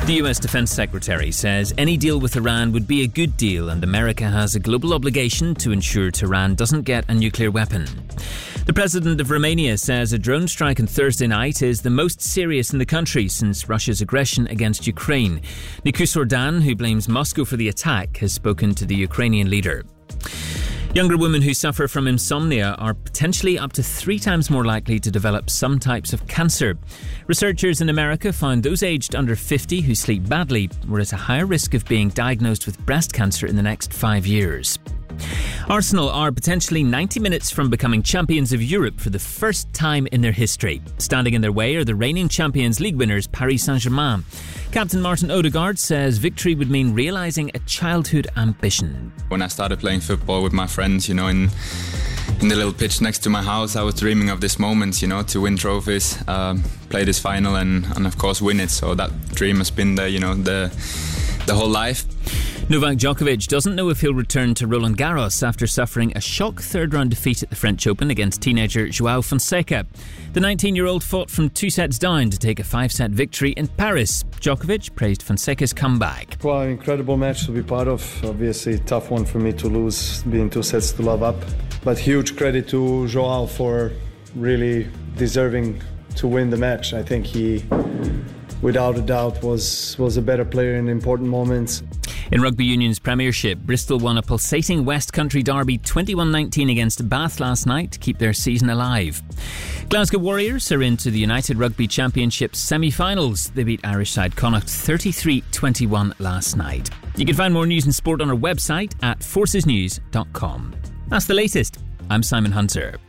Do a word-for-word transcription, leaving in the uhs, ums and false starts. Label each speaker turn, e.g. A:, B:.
A: The U S Defense Secretary says any deal with Iran would be a good deal and America has a global obligation to ensure Tehran doesn't get a nuclear weapon. The President of Romania says a drone strike on Thursday night is the most serious in the country since Russia's aggression against Ukraine. Nicu Sordan, who blames Moscow for the attack, has spoken to the Ukrainian leader. Younger women who suffer from insomnia are potentially up to three times more likely to develop some types of cancer. Researchers in America found those aged under fifty who sleep badly were at a higher risk of being diagnosed with breast cancer in the next five years. Arsenal are potentially ninety minutes from becoming champions of Europe for the first time in their history. Standing in their way are the reigning Champions League winners Paris Saint-Germain. Captain Martin Odegaard says victory would mean realising a childhood ambition.
B: When I started playing football with my friends, you know, in in the little pitch next to my house, I was dreaming of this moment, you know, to win trophies, um, play this final and, and of course win it. So that dream has been there, you know, the the whole life.
A: Novak Djokovic doesn't know if he'll return to Roland Garros after suffering a shock third-round defeat at the French Open against teenager Joao Fonseca. The nineteen-year-old fought from two sets down to take a five-set victory in Paris. Djokovic praised Fonseca's comeback.
C: Well, an incredible match to be part of. Obviously, tough one for me to lose, being two sets to love up. But huge credit to Joao for really deserving to win the match. I think he, without a doubt, was, was a better player in important moments.
A: In Rugby Union's Premiership, Bristol won a pulsating West Country derby twenty-one nineteen against Bath last night to keep their season alive. Glasgow Warriors are into the United Rugby Championship semi-finals. They beat Irish side Connacht thirty-three twenty-one last night. You can find more news and sport on our website at forces news dot com. That's the latest. I'm Simon Hunter.